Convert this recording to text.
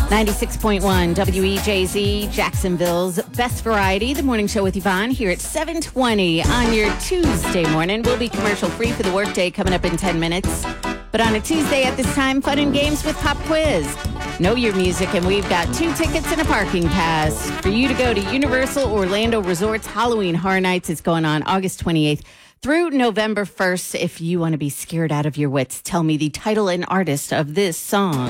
96.1 WEJZ, Jacksonville's best variety. The morning show with Yvonne here at 7:20 on your Tuesday morning. We'll be commercial free for the workday coming up in 10 minutes. But on a Tuesday at this time, fun and games with Pop Quiz. Know your music, and we've got 2 tickets and a parking pass for you to go to Universal Orlando Resort's Halloween Horror Nights. It's going on August 28th through November 1st. If you want to be scared out of your wits, tell me the title and artist of this song.